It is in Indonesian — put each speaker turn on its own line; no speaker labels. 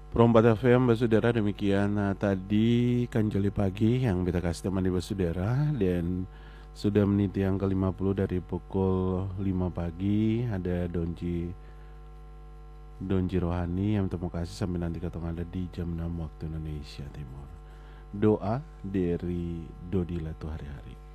Perompat FM Basudara demikian tadi Kanjeli Pagi yang beta kasih teman di Basudara. Dan sudah menit yang ke-50 dari pukul 5 pagi. Ada Donji Rohani yang terima kasih sampai nanti ketemu ada di jam 6 waktu Indonesia Timur. Doa dari Dodi Latu hari-hari.